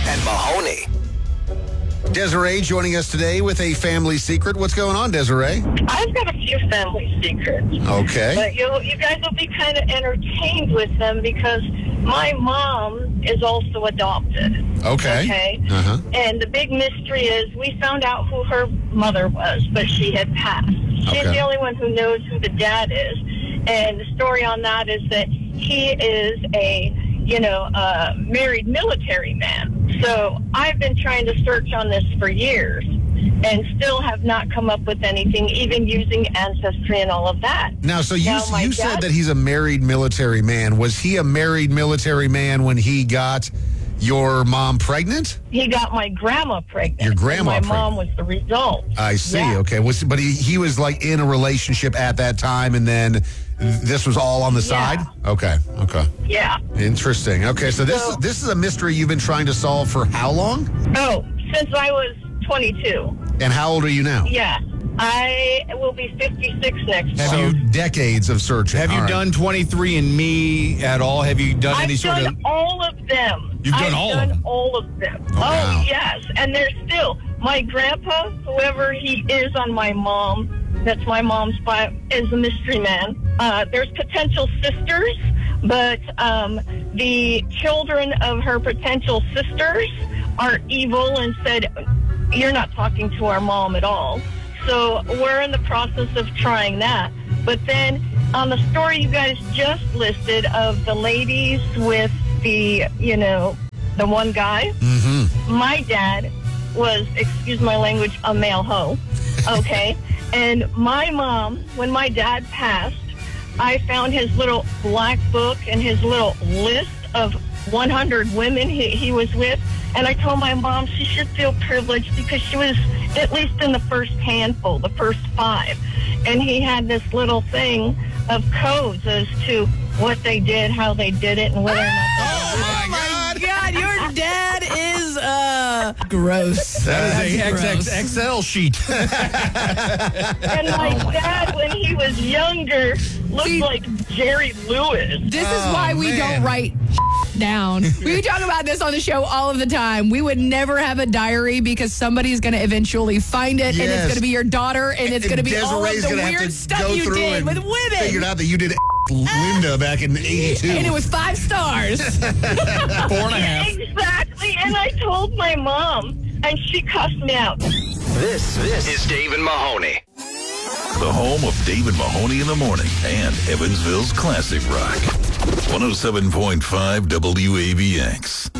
and Mahoney. Desiree joining us today with a family secret. What's going on, Desiree? I've got a few family secrets. Okay. But you guys will be kind of entertained with them because my mom is also adopted. Okay. Okay? And the big mystery is we found out who her mother was, but she had passed. She's the only one who knows who the dad is. And the story on that is that he is a married military man. So I've been trying to search on this for years and still have not come up with anything, even using Ancestry and all of that. Now, so you said that he's a married military man. Was he a married military man when he got your mom pregnant? He got my grandma pregnant. Your grandma and my pregnant. mom was the result. I see. Yeah. Okay. But he was like in a relationship at that time, and then this was all on the side? Okay. Yeah. Interesting. Okay, so this is a mystery you've been trying to solve for how long? Oh, since I was 22. And how old are you now? Yeah. I will be 56 next month. So decades of searching. Have you done 23andMe at all? Have you done any sort of... I've done all of them. You've done all of them? all of them. wow. Yes. And there's still... My grandpa, whoever he is on my mom, that's my mom's bio, is a mystery man. There's potential sisters, but the children of her potential sisters are evil and said, you're not talking to our mom at all. So we're in the process of trying that. But then on the story you guys just listed of the ladies with the, the one guy, my dad was, excuse my language, a male hoe. Okay? And my mom, when my dad passed, I found his little black book and his little list of 100 women he was with. And I told my mom she should feel privileged because she was at least in the first handful, the first 5. And he had this little thing of codes as to what they did, how they did it, and whether or not Oh, my God, your dad is gross. That is a Gross. XXXL sheet. And my dad, when he was younger, looked like Jerry Lewis. This is why we don't write down. We talk about this on the show all of the time. We would never have a diary because somebody's going to eventually find it, and it's going to be your daughter, and it's going to be all of the weird stuff you did with women. Figured out that you did Linda back in 82. And it was 5 stars. 4.5. Exactly. And I told my mom, and she cussed me out. This is Dave and Mahoney. The home of David Mahoney in the morning and Evansville's classic rock. 107.5 WAVX.